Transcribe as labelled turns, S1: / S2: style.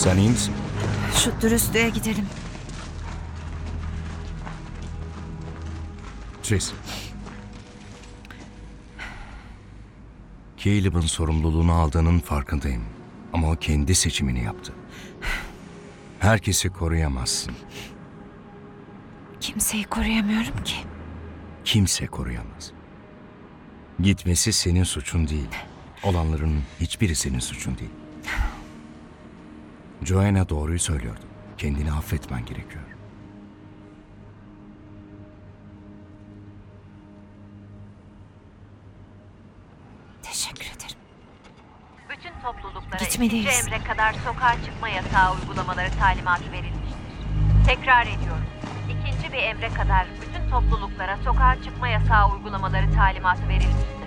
S1: Sen iyi misin?
S2: Şu dürüstlüğe gidelim.
S1: Tris. Caleb'ın sorumluluğunu aldığının farkındayım. Ama o kendi seçimini yaptı. Herkesi koruyamazsın.
S2: Kimseyi koruyamıyorum ki.
S1: Kimse koruyamaz. Gitmesi senin suçun değil. Olanların hiçbiri senin suçun değil. Joanna doğruyu söylüyordu. Kendini affetmen gerekiyor.
S2: Teşekkür ederim.
S3: Bütün topluluklara
S2: Gitmeliyiz.
S3: 2. emre kadar sokağa çıkma yasağı uygulamaları talimatı verilmiştir. Tekrar ediyorum. 2. bir emre kadar bütün topluluklara sokağa çıkma yasağı uygulamaları talimatı verilmiştir.